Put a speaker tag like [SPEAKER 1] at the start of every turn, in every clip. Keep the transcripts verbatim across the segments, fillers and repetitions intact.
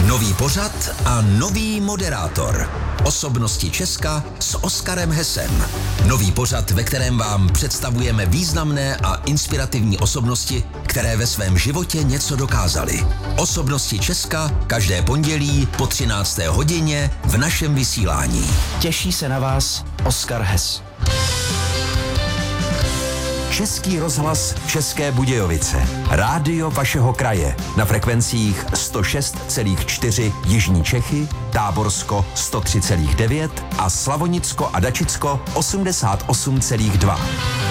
[SPEAKER 1] Nový pořad a nový moderátor. Osobnosti Česka s Oskarem Hesem. Nový pořad, ve kterém vám představujeme významné a inspirativní osobnosti, které ve svém životě něco dokázaly. Osobnosti Česka každé pondělí po třinácté hodině v našem vysílání.
[SPEAKER 2] Těší se na vás Oskar Hes.
[SPEAKER 1] Český rozhlas České Budějovice. Rádio vašeho kraje. Na frekvencích sto šest celá čtyři Jižní Čechy, Táborsko sto tři celá devět a Slavonicko a Dačicko osmdesát osm celá dva.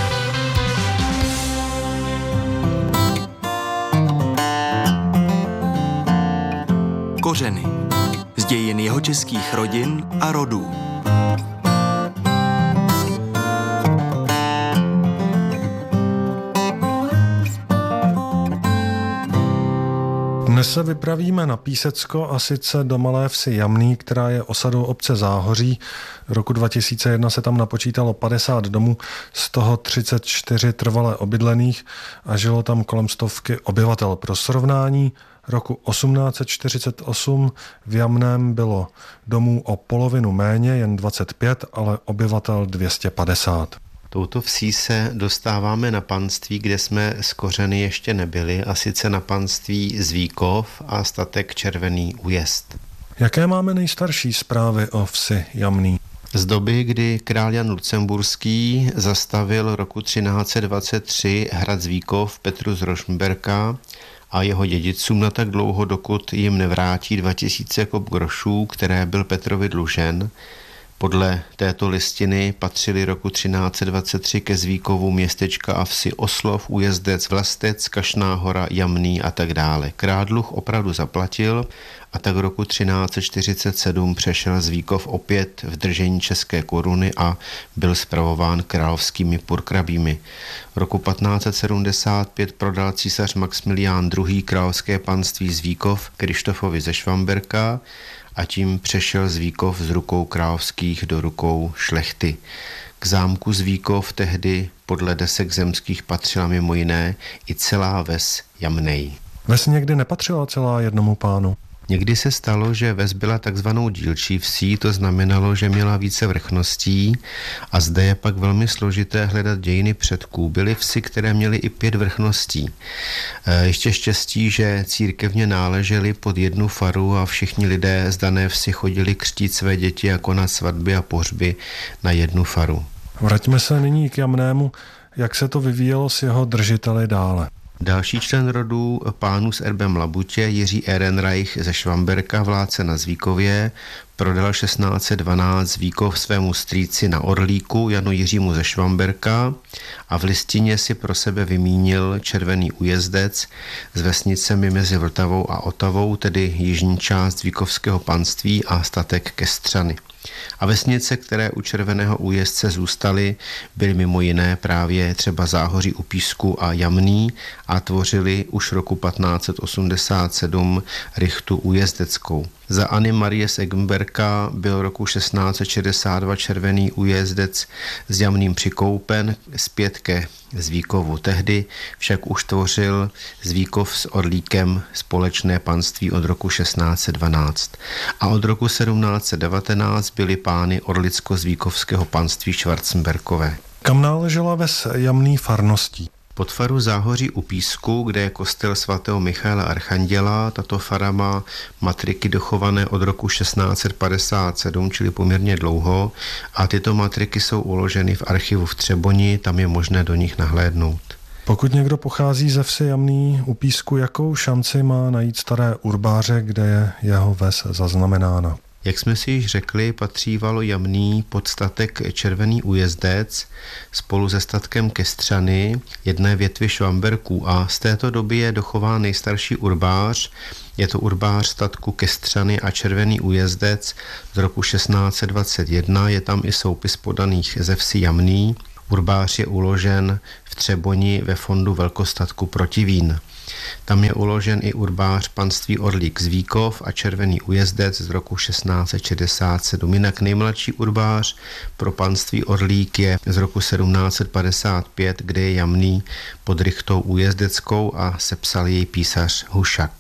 [SPEAKER 3] Kořeny. Z dějin jihočeských rodin a rodů.
[SPEAKER 4] Dnes se vypravíme na Písecko a sice do malé vsi Jamný, která je osadou obce Záhoří. Roku dva tisíce jedna se tam napočítalo padesát domů, z toho třicet čtyři trvale obydlených a žilo tam kolem stovky obyvatel. Pro srovnání, roku osmnáct set čtyřicet osm v Jamném bylo domů o polovinu méně, jen dvacet pět, ale obyvatel dvě stě padesát.
[SPEAKER 5] Touto vsí se dostáváme na panství, kde jsme z Kořeny ještě nebyli, a sice na panství Zvíkov a statek Červený Újezd.
[SPEAKER 4] Jaké máme nejstarší zprávy o vsi Jamný?
[SPEAKER 5] Z doby, kdy král Jan Lucemburský zastavil roku třináct set dvacet tři hrad Zvíkov Petru z Rožmberka a jeho dědicům na tak dlouho, dokud jim nevrátí dva tisíce kop grošů, které byl Petrovi dlužen. Podle této listiny patřily roku třináct set dvacet tři ke Zvíkovu městečka a vsi Oslov, Újezdec, Vlastec, Kašná Hora, Jamný a tak dále. Král dluh opravdu zaplatil a tak roku třináct set čtyřicet sedm přešel Zvíkov opět v držení české koruny a byl spravován královskými purkrabími. Roku patnáct set sedmdesát pět prodal císař Maxmilián druhý. královské panství Zvíkov Krištofovi ze Švamberka a tím přešel Zvíkov z rukou královských do rukou šlechty. K zámku Zvíkov tehdy podle desek zemských patřila mimo jiné i celá ves Jamnej.
[SPEAKER 4] Ves někdy nepatřila celá jednomu pánu.
[SPEAKER 5] Někdy se stalo, že ves byla takzvanou dílčí vsí, to znamenalo, že měla více vrchností a zde je pak velmi složité hledat dějiny předků. Byly vsi, které měly i pět vrchností. Ještě štěstí, že církevně náležely pod jednu faru a všichni lidé z dané vsi chodili křtít své děti a konat svatby a pohřby na jednu faru.
[SPEAKER 4] Vraťme se nyní k Jamnému. Jak se to vyvíjelo s jeho držiteli dále?
[SPEAKER 5] Další člen rodu pánů s erbem Labutě, Jiří Ehrenreich ze Švamberka, vládce na Zvíkově, prodal šestnáct set dvanáct Zvíkov svému strýci na Orlíku Janu Jiřímu ze Švamberka a v listině si pro sebe vymínil Červený Újezdec s vesnicemi mezi Vltavou a Otavou, tedy jižní část Zvíkovského panství a statek Kestřany. A vesnice, které u Červeného Újezdce zůstaly, byly mimo jiné právě třeba Záhoří u Písku a Jamný a tvořily už roku patnáct set osmdesát sedm rychtu újezdeckou. Za Anny Marie z Egmberka byl roku šestnáct set šedesát dva Červený Újezdec s Jamným přikoupen zpět ke Zvíkovu. Tehdy však už tvořil Zvíkov s Orlíkem společné panství od roku šestnáct set dvanáct. A od roku sedmnáct set devatenáct byly pány Orlicko-Zvíkovského panství Schwarzenberkové.
[SPEAKER 4] Kam náležela ves Jamný farností?
[SPEAKER 5] Pod faru Záhoří u Písku, kde je kostel svatého Michaela Archanděla, tato fara má matriky dochované od roku šestnáct set padesát sedm, čili poměrně dlouho, a tyto matriky jsou uloženy v archivu v Třeboni, tam je možné do nich nahlédnout.
[SPEAKER 4] Pokud někdo pochází ze vsi Jamný u Písku, jakou šanci má najít staré urbáře, kde je jeho ves zaznamenána?
[SPEAKER 5] Jak jsme si již řekli, patří valo Jamný pod statek Červený Újezdec spolu se statkem Kestřany, jedné větvy Švamberků, a z této doby je dochován nejstarší urbář. Je to urbář statku Kestřany a Červený Újezdec z roku šestnáct set dvacet jedna, je tam i soupis podaných ze vsi Jamný. Urbář je uložen v Třeboni ve fondu velkostatku Protivín. Tam je uložen i urbář panství Orlík Zvíkov a Červený Újezdec z roku šestnáct set šedesát sedm. Jinak nejmladší urbář pro panství Orlík je z roku sedmnáct set padesát pět, kde je Jamný pod rychtou újezdeckou a sepsal jej písař Hušak.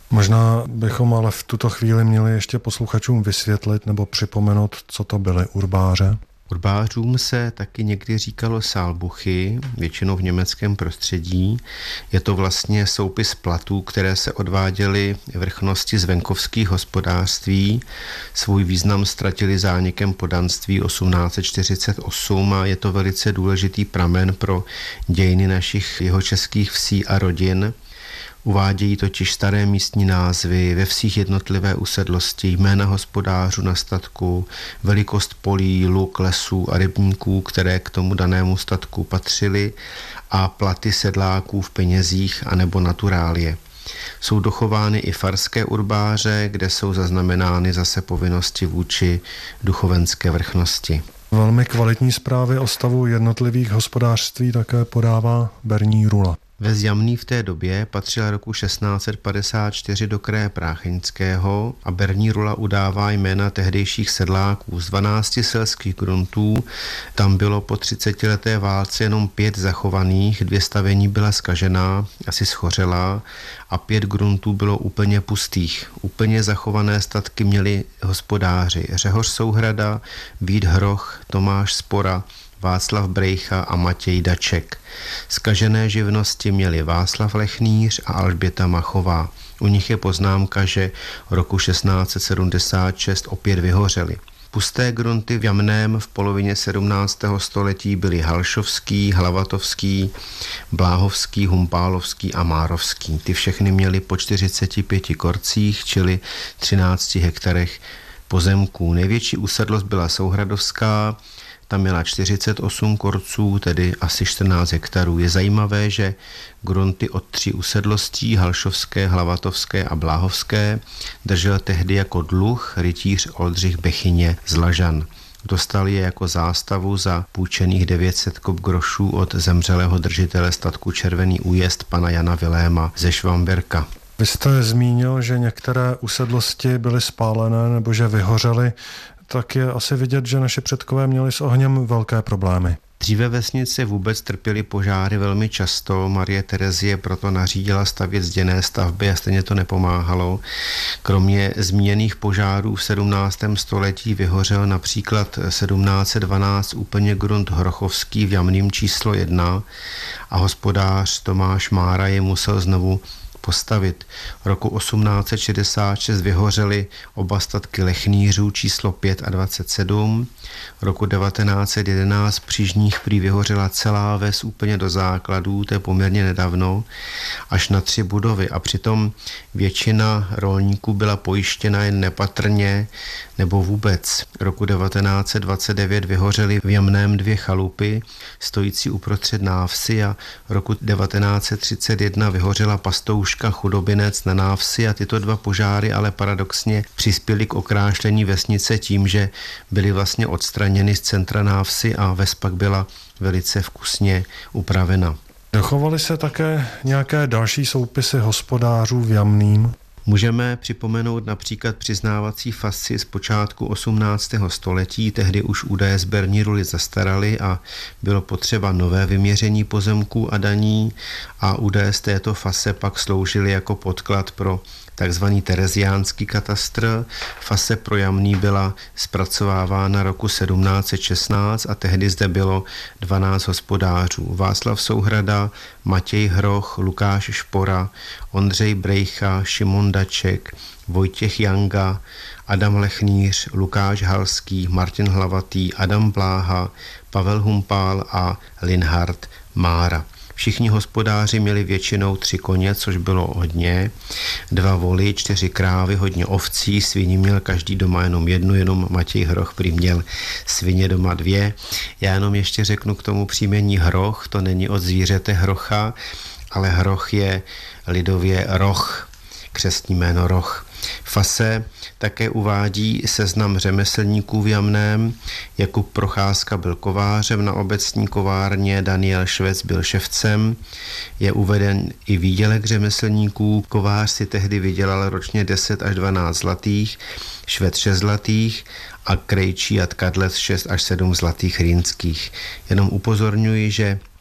[SPEAKER 4] Možná bychom ale v tuto chvíli měli ještě posluchačům vysvětlit nebo připomenout, co to byly urbáře.
[SPEAKER 5] Urbářům se taky někdy říkalo sálbuchy, většinou v německém prostředí. Je to vlastně soupis platů, které se odváděly vrchnosti z venkovských hospodářství. Svůj význam ztratili zánikem poddanství osmnáct set čtyřicet osm a je to velice důležitý pramen pro dějiny našich jihočeských vsí a rodin. Uvádějí totiž staré místní názvy, ve vsích jednotlivé usedlosti, jména hospodářů na statku, velikost polí, luk, lesů a rybníků, které k tomu danému statku patřily, a platy sedláků v penězích anebo naturálie. Jsou dochovány i farské urbáře, kde jsou zaznamenány zase povinnosti vůči duchovenské vrchnosti.
[SPEAKER 4] Velmi kvalitní zprávy o stavu jednotlivých hospodářství také podává Berní Rula.
[SPEAKER 5] Ves Jamný v té době patřil roku šestnáct set padesát čtyři do kraje Prácheňského a Berní Rula udává jména tehdejších sedláků z dvanácti selských gruntů. Tam bylo po třicetileté válce jenom pět zachovaných, dvě stavení byla zkažená, asi schořelá, a pět gruntů bylo úplně pustých. Úplně zachované statky měli hospodáři Řehoř Souhrada, Vít Hroch, Tomáš Spora, Václav Brejcha a Matěj Daček. Zkažené živnosti měli Václav Lechnýř a Alžběta Machová. U nich je poznámka, že roku šestnáct set sedmdesát šest opět vyhořely. Pusté grunty v Jamném v polovině sedmnáctého století byly Halšovský, Hlavatovský, Bláhovský, Humpálovský a Márovský. Ty všechny měly po čtyřiceti pěti korcích, čili třinácti hektarech pozemků. Největší usedlost byla Souhradovská, tam měla čtyřicet osm korců, tedy asi čtrnáct hektarů. Je zajímavé, že grunty od tří usedlostí, Halšovské, Hlavatovské a Bláhovské, držel tehdy jako dluh rytíř Oldřich Bechyně z Lažan. Dostal je jako zástavu za půjčených devět set kop grošů od zemřelého držitele statku Červený Újezd pana Jana Viléma ze Švamberka.
[SPEAKER 4] Vy jste zmínil, že některé usedlosti byly spálené nebo že vyhořely. Tak je asi vidět, že naši předkové měli s ohněm velké problémy.
[SPEAKER 5] Dříve vesnice vůbec trpěly požáry velmi často. Marie Terezie proto nařídila stavět zděné stavby a stejně to nepomáhalo. Kromě zmíněných požárů v sedmnáctém století vyhořel například sedmnáct set dvanáct úplně grunt Hrochovský v Jamným číslo jedna a hospodář Tomáš Mára je musel znovu postavit. Roku osmnáct set šedesát šest vyhořely oba statky Lechnýřů číslo pět a dvacet sedm. Roku devatenáct set jedenáct při Žních prý vyhořela celá ves úplně do základů, to je poměrně nedávno, až na tři budovy a přitom většina rolníků byla pojištěna jen nepatrně nebo vůbec. Roku devatenáct set dvacet devět vyhořely v Jamném dvě chalupy stojící uprostřed návsi a roku devatenáct set třicet jedna vyhořela pastouška Chudobinec na návsi a tyto dva požáry ale paradoxně přispěly k okrášlení vesnice tím, že byly vlastně odstraněny z centra návsi a ves pak byla velice vkusně upravena.
[SPEAKER 4] Dochovaly se také nějaké další soupisy hospodářů v Jamným?
[SPEAKER 5] Můžeme připomenout například přiznávací fasci z počátku osmnáctého století, tehdy už údaje z Berní Ruly zastaraly a bylo potřeba nové vyměření pozemků a daní a údaje z této fasce pak sloužily jako podklad pro takzvaný tereziánský katastr. Fase pro Jamný byla zpracovávána roku sedmnáct set šestnáct a tehdy zde bylo dvanáct hospodářů. Václav Souhrada, Matěj Hroch, Lukáš Špora, Ondřej Brejcha, Šimon Daček, Vojtěch Janga, Adam Lechnýř, Lukáš Halský, Martin Hlavatý, Adam Bláha, Pavel Humpál a Linhard Mára. Všichni hospodáři měli většinou tři koně, což bylo hodně, dva voly, čtyři krávy, hodně ovcí, sviní měl každý doma jenom jednu, jenom Matěj Hroch prý měl svině doma dvě. Já jenom ještě řeknu k tomu příjmení Hroch, to není od zvířete hrocha, ale hroch je lidově roh, křestní jméno roh. Fase také uvádí seznam řemeslníků v Jamném. Jakub Procházka byl kovářem na obecní kovárně, Daniel Švec byl ševcem. Je uveden i výdělek řemeslníků. Kovář si tehdy vydělal ročně deset až dvanáct zlatých, Švec šest zlatých a krejčí a tkadlec šest až sedm zlatých rýnských. Jenom upozorňuji, že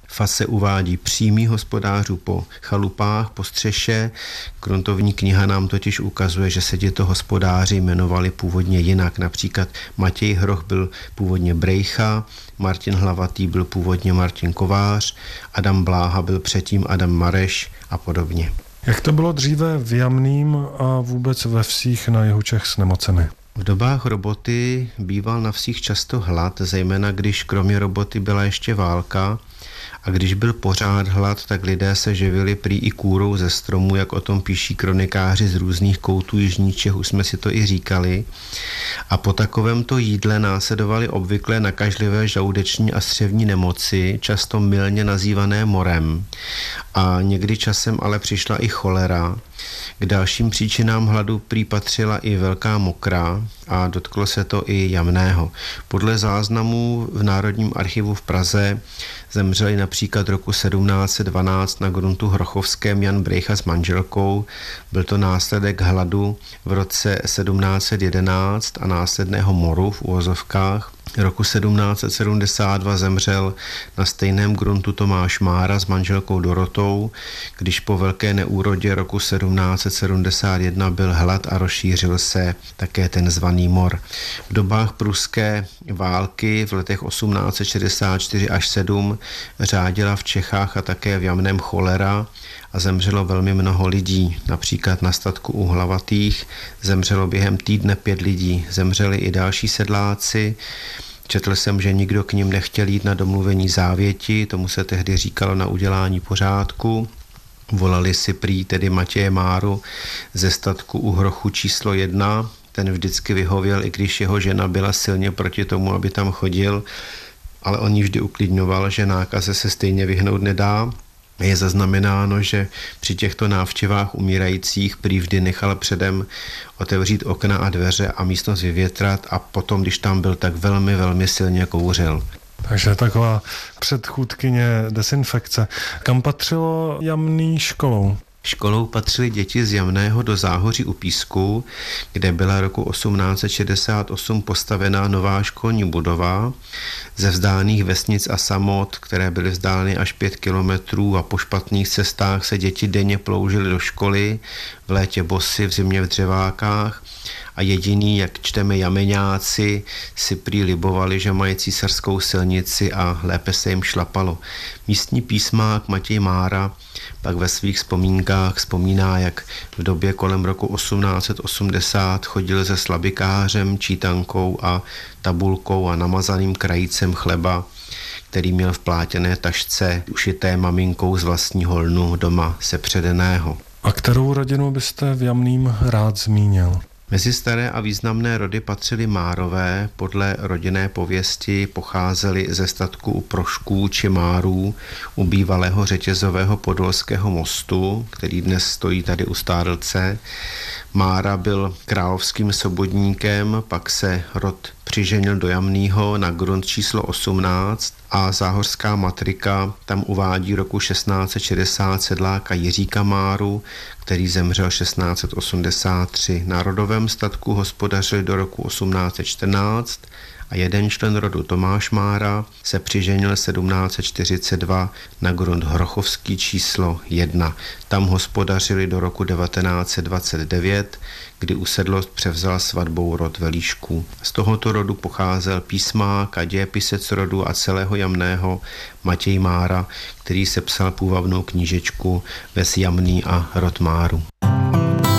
[SPEAKER 5] Fase uvádí přímý hospodářů po chalupách, po střeše. Gruntovní kniha nám totiž ukazuje, že se těto hospodáři jmenovali původně jinak. Například Matěj Hroch byl původně Brejcha, Martin Hlavatý byl původně Martin Kovář, Adam Bláha byl předtím Adam Mareš a podobně.
[SPEAKER 4] Jak to bylo dříve v Jamným a vůbec ve vsích na jihu Čech s nemocemi?
[SPEAKER 5] V dobách roboty býval na vsích často hlad, zejména když kromě roboty byla ještě válka, a když byl pořád hlad, tak lidé se živili prý i kůrou ze stromů, jak o tom píší kronikáři z různých koutů jižních Čech, už jsme si to i říkali. A po takovémto jídle následovaly obvykle nakažlivé žaludeční a střevní nemoci, často mylně nazývané morem. A někdy časem ale přišla i cholera. K dalším příčinám hladu prý patřila i velká mokra a dotklo se to i Jamného. Podle záznamů v Národním archivu v Praze zemřeli například roku sedmnáct set dvanáct na gruntu Hrochovském Jan Brejcha s manželkou. Byl to následek hladu v roce sedmnáct set jedenáct a následného moru v uvozovkách. Roku sedmnáct set sedmdesát dva zemřel na stejném gruntu Tomáš Mára s manželkou Dorotou, když po velké neúrodě roku sedmnáct set sedmdesát jedna byl hlad a rozšířil se také ten zvaný mor. V dobách pruské války v letech osmnáct set šedesát čtyři až sedm řádila v Čechách a také v Jamném cholera a zemřelo velmi mnoho lidí. Například na statku u Hlavatých zemřelo během týdne pět lidí. Zemřeli i další sedláci. Četl jsem, že nikdo k nim nechtěl jít na domluvení závěti, tomu se tehdy říkalo na udělání pořádku. Volali si prý tedy Matěje Máru ze statku u Hrochu číslo jedna. Ten vždycky vyhověl, i když jeho žena byla silně proti tomu, aby tam chodil, ale on ji vždy uklidňoval, že nákaze se stejně vyhnout nedá. Je zaznamenáno, že při těchto návštěvách umírajících prý vždy nechal předem otevřít okna a dveře a místnost vyvětrat a potom, když tam byl, tak velmi, velmi silně kouřil.
[SPEAKER 4] Takže taková předchůdkyně desinfekce. Kam patřilo Jamný školou?
[SPEAKER 5] Školou patřily děti z Jamného do Záhoří u Písku, kde byla roku osmnáct set šedesát osm postavená nová školní budova. Ze vzdálených vesnic a samot, které byly vzdálené až pět kilometrů a po špatných cestách se děti denně ploužily do školy, v létě bosy, v zimě v dřevákách a jediný, jak čteme jameňáci, si prý libovali, že mají císařskou silnici a lépe se jim šlapalo. Místní písmák Matěj Mára pak ve svých vzpomínkách vzpomíná, jak v době kolem roku osmnáct set osmdesát chodil se slabikářem, čítankou a tabulkou a namazaným krajícem chleba, který měl v plátěné tašce ušité maminkou z vlastního lnu doma sepředeného.
[SPEAKER 4] A kterou rodinu byste v Jamným rád zmínil?
[SPEAKER 5] Mezi staré a významné rody patřily Márové, podle rodinné pověsti pocházeli ze statku u Prošků či Márů u bývalého řetězového podolského mostu, který dnes stojí tady u Stádlce. Mára byl královským sobodníkem, pak se rod přiženil do Jamnýho na grunt číslo osmnáct a záhořská matrika tam uvádí roku šestnáct set šedesát sedláka Jiříka Máru, který zemřel šestnáct set osmdesát tři. Na rodovém statku hospodařili do roku osmnáct set čtrnáct a jeden člen rodu Tomáš Mára se přiženil sedmnáct set čtyřicet dva na grunt Hrochovský číslo jedna. Tam hospodařili do roku devatenáct set dvacet devět, kdy usedlost převzal svatbou rod Velíšků. Z tohoto rodu pocházel písmák a dějepisec rodu a celého Jamného Matěj Mára, který sepsal půvabnou knížečku Ves Jamný a rod Máru.